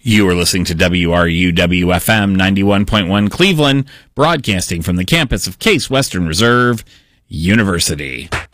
You are listening to WRUW-FM 91.1 Cleveland, broadcasting from the campus of Case Western Reserve University.